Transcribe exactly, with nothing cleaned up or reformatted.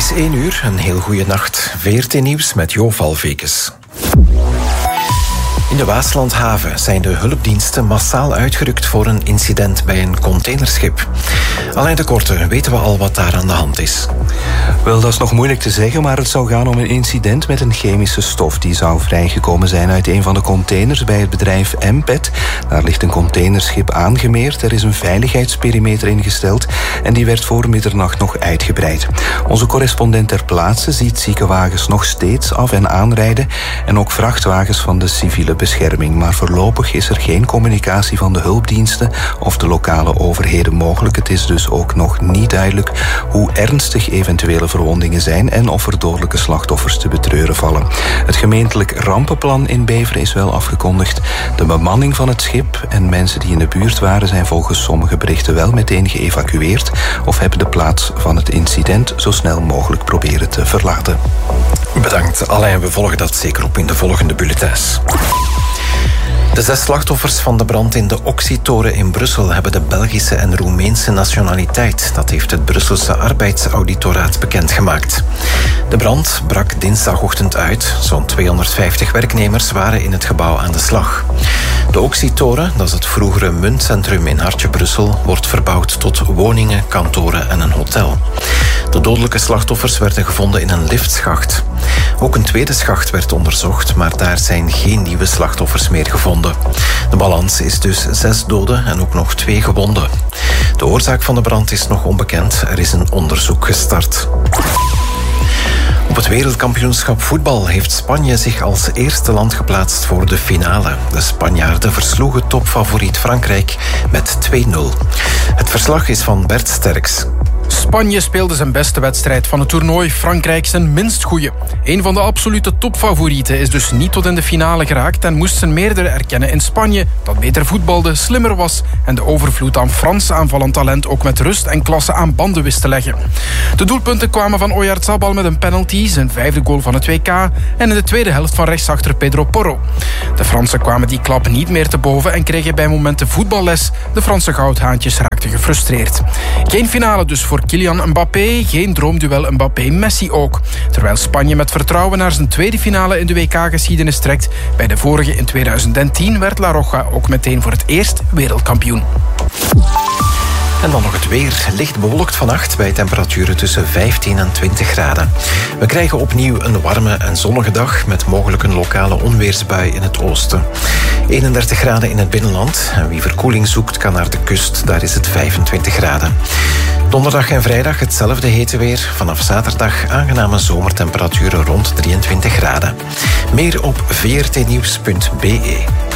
is één uur, een heel goede nacht. V R T Nieuws met Jo Valvekes. In de Waaslandhaven zijn de hulpdiensten massaal uitgerukt voor een incident bij een containerschip. Alain de Korte, weten we al wat daar aan de hand is? Wel, dat is nog moeilijk te zeggen, maar het zou gaan om een incident met een chemische stof. Die zou vrijgekomen zijn uit een van de containers bij het bedrijf M P E T. Daar ligt een containerschip aangemeerd. Er is een veiligheidsperimeter ingesteld en die werd voor middernacht nog uitgebreid. Onze correspondent ter plaatse ziet ziekenwagens nog steeds af en aanrijden en ook vrachtwagens van de civiele bescherming. Maar voorlopig is er geen communicatie van de hulpdiensten of de lokale overheden mogelijk. Het is dus ook nog niet duidelijk hoe ernstig eventuele verwondingen zijn en of er dodelijke slachtoffers te betreuren vallen. Het gemeentelijk rampenplan in Beveren is wel afgekondigd. De bemanning van het schip en mensen die in de buurt waren zijn volgens sommige berichten wel meteen geëvacueerd of hebben de plaats van het incident zo snel mogelijk proberen te verlaten. Bedankt Alain, we volgen dat zeker op in de volgende bulletins. De zes slachtoffers van de brand in de Oxy-toren in Brussel hebben de Belgische en Roemeense nationaliteit. Dat heeft het Brusselse arbeidsauditoraat bekendgemaakt. De brand brak dinsdagochtend uit. Zo'n tweehonderdvijftig werknemers waren in het gebouw aan de slag. De Oxy-toren, dat is het vroegere muntcentrum in Hartje Brussel, wordt verbouwd tot woningen, kantoren en een hotel. De dodelijke slachtoffers werden gevonden in een liftschacht. Ook een tweede schacht werd onderzocht, maar daar zijn geen nieuwe slachtoffers meer gevonden. De balans is dus zes doden en ook nog twee gewonden. De oorzaak van de brand is nog onbekend. Er is een onderzoek gestart. Op het wereldkampioenschap voetbal heeft Spanje zich als eerste land geplaatst voor de finale. De Spanjaarden versloegen topfavoriet Frankrijk met twee nul. Het verslag is van Bert Sterks. Spanje speelde zijn beste wedstrijd van het toernooi, Frankrijk zijn minst goeie. Een van de absolute topfavorieten is dus niet tot in de finale geraakt en moest zijn meerdere erkennen in Spanje, dat beter voetbalde, slimmer was en de overvloed aan Frans aanvallend talent ook met rust en klasse aan banden wist te leggen. De doelpunten kwamen van Oyarzabal met een penalty, zijn vijfde goal van het W K, en in de tweede helft van rechtsachter Pedro Porro. De Fransen kwamen die klap niet meer te boven en kregen bij momenten voetballes. De Franse goudhaantjes raakten gefrustreerd. Geen finale dus voor Kylian Mbappé, geen droomduel Mbappé-Messi ook. Terwijl Spanje met vertrouwen naar zijn tweede finale in de W K-geschiedenis trekt. Bij de vorige in tweeduizend tien werd La Roja ook meteen voor het eerst wereldkampioen. En dan nog het weer. Licht bewolkt vannacht bij temperaturen tussen vijftien en twintig graden. We krijgen opnieuw een warme en zonnige dag met mogelijk een lokale onweersbui in het oosten. eenendertig graden in het binnenland. En wie verkoeling zoekt kan naar de kust. Daar is het vijfentwintig graden. Donderdag en vrijdag hetzelfde hete weer. Vanaf zaterdag aangename zomertemperaturen rond drieëntwintig graden. Meer op v r t nieuws punt b e.